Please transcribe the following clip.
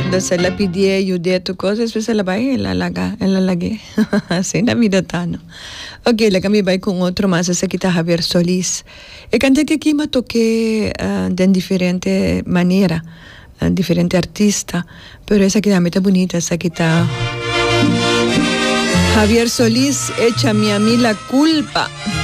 se la pidie ayude tu cosa, después se la va y la lagé. Así la vida tan. Ok, la cambio voy con otro más, ese que está Javier Solís. El cante que aquí me toqué de diferente manera, diferente artista, pero esa que está bonita, esa que está Javier Solís, échame a mí la culpa.